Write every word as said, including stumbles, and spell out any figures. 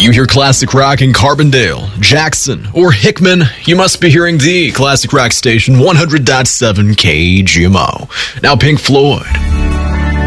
you hear classic rock in Carbondale, Jackson, or Hickman, you must be hearing the classic rock station one hundred point seven K G M O. Now Pink Floyd.